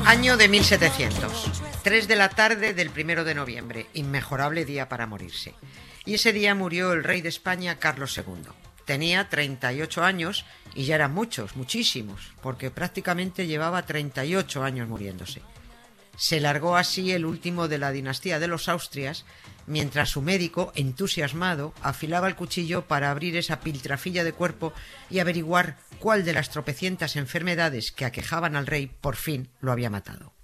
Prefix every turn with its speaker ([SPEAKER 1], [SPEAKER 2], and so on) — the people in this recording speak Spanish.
[SPEAKER 1] Año de 1700, 3 de la tarde del 1 de noviembre, inmejorable día para morirse. Y ese día murió el rey de España, Carlos II. Tenía 38 años y ya eran muchos, muchísimos, porque prácticamente llevaba 38 años muriéndose. Se largó así el último de la dinastía de los Austrias, mientras su médico, entusiasmado, afilaba el cuchillo para abrir esa piltrafilla de cuerpo y averiguar cuál de las tropecientas enfermedades que aquejaban al rey por fin lo había matado.